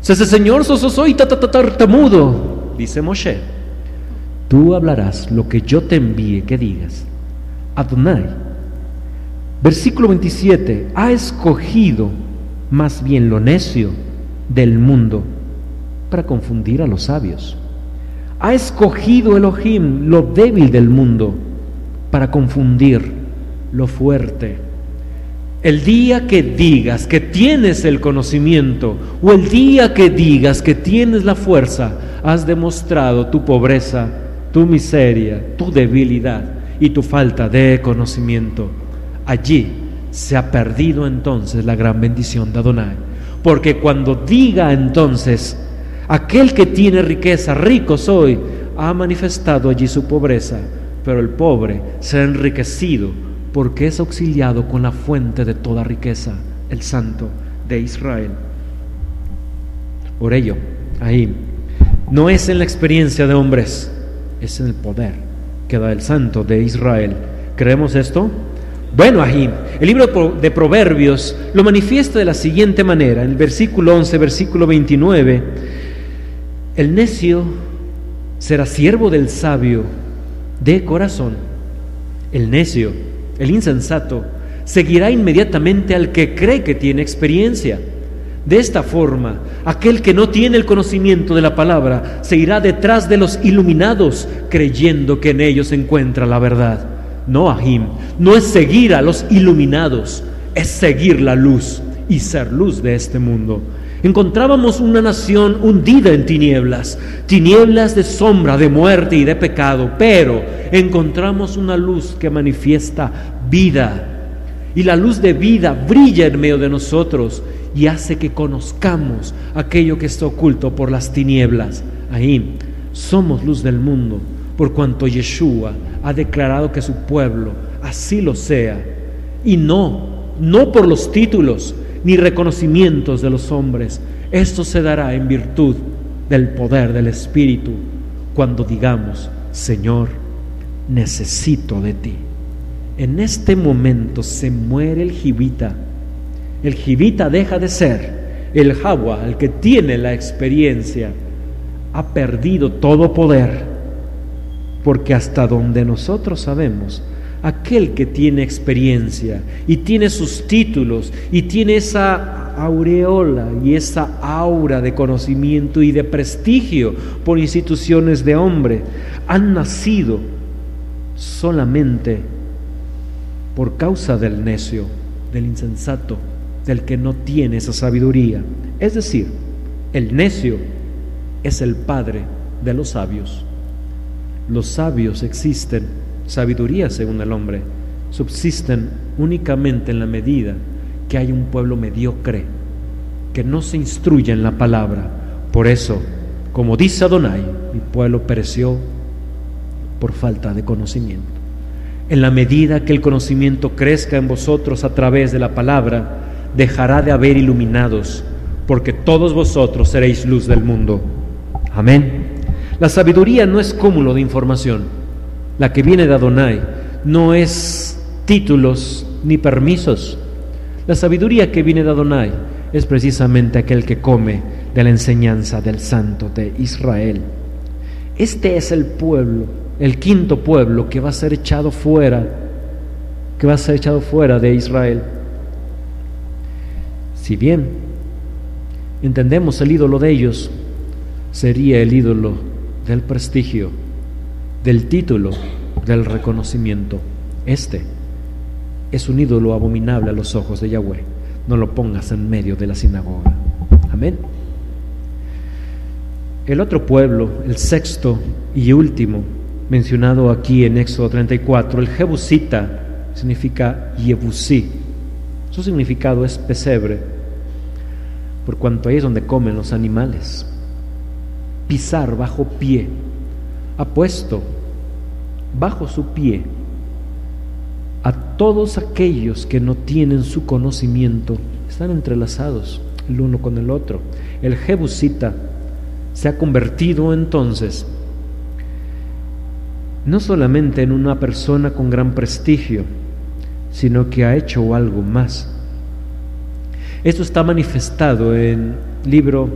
Ese Señor, soy tartamudo. Dice Moshe: tú hablarás lo que yo te envíe que digas. Adonai. Versículo 27: ha escogido más bien lo necio del mundo para confundir a los sabios. Ha escogido Elohim lo débil del mundo para confundir lo fuerte. El día que digas que tienes el conocimiento, o el día que digas que tienes la fuerza, has demostrado tu pobreza, tu miseria, tu debilidad y tu falta de conocimiento. Allí se ha perdido entonces la gran bendición de Adonai. Porque cuando diga entonces, aquel que tiene riqueza, rico soy, ha manifestado allí su pobreza, pero el pobre se ha enriquecido porque es auxiliado con la fuente de toda riqueza, el Santo de Israel. Por ello, ahí no es en la experiencia de hombres, es en el poder que da el Santo de Israel. ¿Creemos esto? Bueno, ahí el libro de Proverbios lo manifiesta de la siguiente manera. En el versículo 11, versículo 29: el necio será siervo del sabio de corazón. El necio, el insensato, seguirá inmediatamente al que cree que tiene experiencia. De esta forma, aquel que no tiene el conocimiento de la palabra se irá detrás de los iluminados, creyendo que en ellos se encuentra la verdad. No, Ahim, no es seguir a los iluminados, es seguir la luz y ser luz de este mundo. Encontrábamos una nación hundida en tinieblas, tinieblas de sombra, de muerte y de pecado, pero encontramos una luz que manifiesta vida, y la luz de vida brilla en medio de nosotros y hace que conozcamos aquello que está oculto por las tinieblas. Ahí somos luz del mundo, por cuanto Yeshua ha declarado que su pueblo así lo sea, y no por los títulos ni reconocimientos de los hombres. Esto se dará en virtud del poder del Espíritu, cuando digamos: Señor, necesito de ti. En este momento se muere el jibita. El jibita deja de ser el jagua, el que tiene la experiencia. Ha perdido todo poder, porque hasta donde nosotros sabemos, aquel que tiene experiencia y tiene sus títulos y tiene esa aureola y esa aura de conocimiento y de prestigio por instituciones de hombre, han nacido solamente por causa del necio, del insensato, del que no tiene esa sabiduría. Es decir, el necio es el padre de los sabios. Los sabios existen, sabiduría según el hombre, subsisten únicamente en la medida que hay un pueblo mediocre que no se instruye en la palabra. Por eso, como dice Adonai, mi pueblo pereció por falta de conocimiento. En la medida que el conocimiento crezca en vosotros a través de la palabra, dejará de haber iluminados, porque todos vosotros seréis luz del mundo. Amén. La sabiduría no es cúmulo de información. La que viene de Adonai no es títulos ni permisos. La sabiduría que viene de Adonai es precisamente aquel que come de la enseñanza del Santo de Israel. Este es el pueblo, el quinto pueblo que va a ser echado fuera, de Israel. Si bien entendemos el ídolo de ellos, sería el ídolo del prestigio, del título, del reconocimiento. Este es un ídolo abominable a los ojos de Yahweh. No lo pongas en medio de la sinagoga. Amén. El otro pueblo, el sexto y último, mencionado aquí en Éxodo 34, el Jebusita, significa Yebusí. Su significado es pesebre, por cuanto ahí es donde comen los animales. Pisar bajo pie. Ha puesto bajo su pie a todos aquellos que no tienen su conocimiento. Están entrelazados el uno con el otro. El Jebusita se ha convertido entonces no solamente en una persona con gran prestigio, sino que ha hecho algo más. Esto está manifestado en libro